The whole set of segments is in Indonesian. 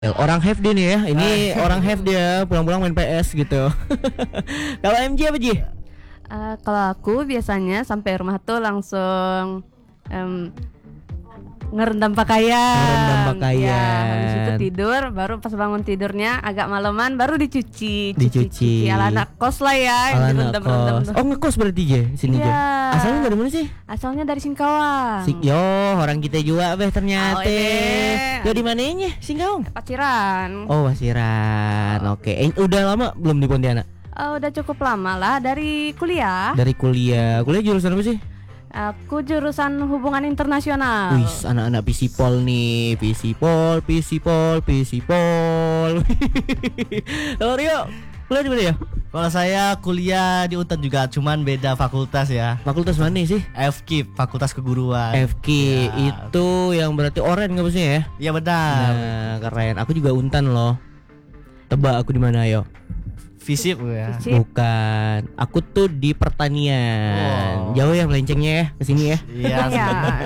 Orang have dia nih ya. Ini orang have dia pulang-pulang main PS gitu. Kalau MJ apa Ji? Kalau aku biasanya sampai rumah tuh langsung ngerendam pakaian. Ngerendam pakaian. Ya, habis itu tidur, baru pas bangun tidurnya agak malaman baru dicuci. Dicuci. Ala anak kos lah ya, Ala yang anak direndam-rendam kos. tuh. Oh ngekos berarti Je sini Je. Iya. Asalnya dari mana sih? Asalnya dari Singkawang. Yo orang kita juga beh ternyata. Oh, iya. Yo di mananya Singkawang? Paciran. Oh Wasiran. Oke. Udah lama belum di Pontianak? Udah cukup lama lah dari kuliah. Dari kuliah. Kuliah jurusan apa sih? Aku jurusan hubungan internasional. Wih, anak-anak Pisipol nih, Pisipol. Kalau Rio, kuliah di mana ya? Kalau saya kuliah di UNTAD juga, cuman beda fakultas ya. Fakultas mana sih? FKIP, Fakultas Keguruan. FK Ya. itu yang berarti oren nggak maksudnya ya? Iya benar. Nah, keren. Aku juga Untan loh. Tebak aku di mana yo? FISIP ya. Sip. Bukan. Aku tuh di pertanian. Oh. Jauh ya melencengnya ya ke sini ya. Iya. Iya.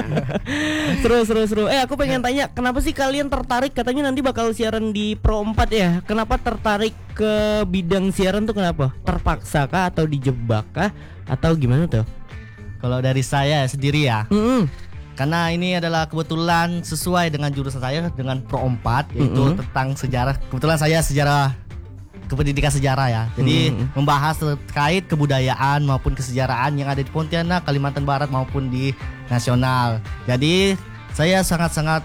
Seru. Aku pengen tanya, kenapa sih kalian tertarik katanya nanti bakal siaran di Pro 4 ya? Kenapa tertarik ke bidang siaran tuh kenapa? Terpaksa kah atau dijebak kah atau gimana tuh? Kalau dari saya sendiri ya, Mm-mm. karena ini adalah kebetulan sesuai dengan jurusan saya dengan Pro 4 yaitu tentang sejarah. Kebetulan saya pendidikan sejarah ya. Jadi membahas terkait kebudayaan maupun kesejarahan yang ada di Pontianak, Kalimantan Barat maupun di nasional. Jadi saya sangat-sangat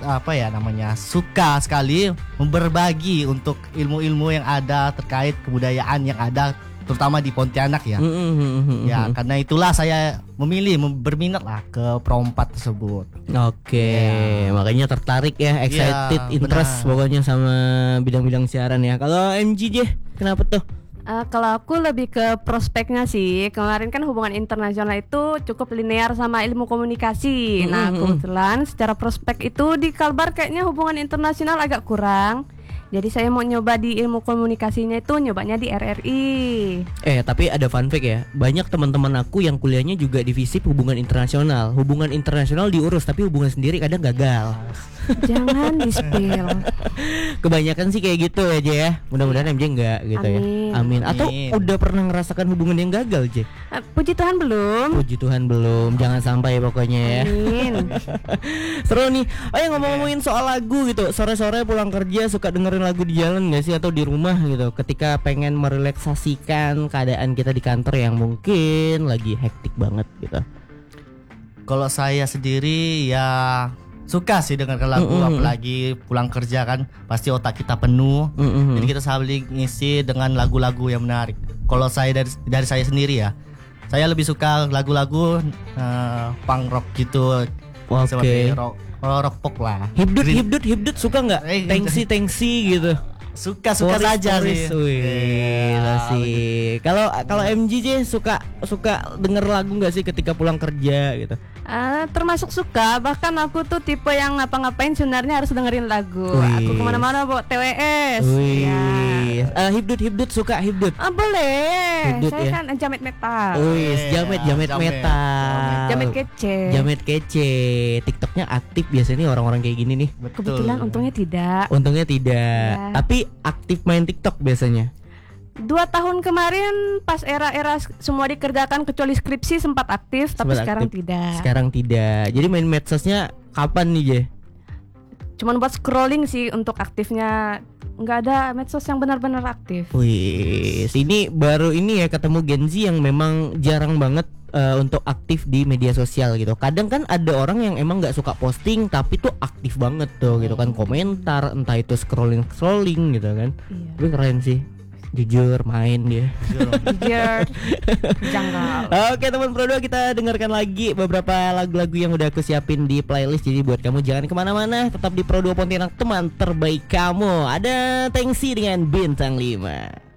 suka sekali berbagi untuk ilmu-ilmu yang ada terkait kebudayaan yang ada terutama di Pontianak ya. Ya, karena itulah saya memilih berminat lah ke Pro 4 tersebut. Oke, makanya tertarik ya, excited, Iya, interest benar. pokoknya sama bidang-bidang siaran ya. Kalau MJ kenapa tuh? Kalau aku lebih ke prospeknya sih. Kemarin kan hubungan internasional itu cukup linear sama ilmu komunikasi. Nah, kebetulan secara prospek itu di Kalbar kayaknya hubungan internasional agak kurang. Jadi saya mau nyoba di ilmu komunikasinya itu nyobanya di RRI. Tapi ada fun fact ya. Banyak teman-teman aku yang kuliahnya juga di FISIP hubungan internasional. Hubungan internasional diurus tapi hubungan sendiri kadang gagal. Jangan di-spill. Kebanyakan sih kayak gitu aja ya. Mudah-mudahan MJ enggak gitu ya. Amin. Atau Amin. udah pernah ngerasakan hubungan yang gagal, J? Puji Tuhan belum. Puji Tuhan belum. Jangan sampai pokoknya ya. Amin. Seru nih. Ngomongin soal lagu gitu. Sore-sore pulang kerja suka dengerin lagu di jalan gak sih atau di rumah gitu? Ketika pengen merelaksasikan keadaan kita di kantor yang mungkin lagi hektik banget gitu. Kalau saya sendiri ya suka sih dengarkan lagu, apalagi pulang kerja kan pasti otak kita penuh. Jadi kita saling ngisi dengan lagu-lagu yang menarik. Kalau saya dari saya sendiri ya, saya lebih suka lagu-lagu punk rock gitu. Oke. Seperti rock pop lah. Hibdut suka nggak? Tengsi gitu. Suka Boris, saja Boris. sih. Wih, Iya, asik. Kalau MJ suka denger lagu nggak sih ketika pulang kerja gitu? Termasuk suka. Bahkan aku tuh tipe yang ngapa-ngapain sebenarnya harus dengerin lagu. Wih. Aku kemana-mana bawa TWS. Wih. Ya. Hibdut suka hibdut. Boleh. Hibdut Saya ya. kan jamet metal. Wih, jamet metal. Jamet kece. Jamet kece. TikToknya aktif biasanya nih orang-orang kayak gini nih. Betul. Kebetulan untungnya tidak. Untungnya tidak. Ya. Tapi aktif main TikTok biasanya. 2 tahun kemarin pas era-era semua dikerjakan kecuali skripsi sempat aktif, tapi Sempat sekarang aktif. tidak. Sekarang tidak. Jadi main medsosnya kapan nih, Je? Cuman buat scrolling sih untuk aktifnya. Nggak ada medsos yang benar-benar aktif. Wih, ini baru ini ya ketemu Gen Z yang memang jarang banget untuk aktif di media sosial gitu. Kadang kan ada orang yang emang nggak suka posting tapi tuh aktif banget tuh gitu kan, komentar, entah itu scrolling gitu kan. Iya. Tapi keren sih, jujur main dia. Jujur, janggal. Oke teman Pro 2, kita dengarkan lagi beberapa lagu-lagu yang udah aku siapin di playlist. Jadi buat kamu jangan kemana-mana, tetap di Pro 2 Pontianak, teman terbaik kamu. Ada Tengsi dengan Bintang 5.